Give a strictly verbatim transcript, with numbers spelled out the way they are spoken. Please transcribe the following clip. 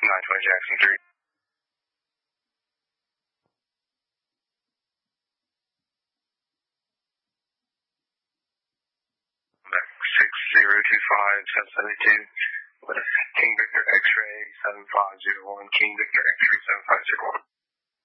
nine twenty Jackson three. six zero two five seven seven two with King Victor X-ray seven five zero one, King Victor X-ray seven five zero one.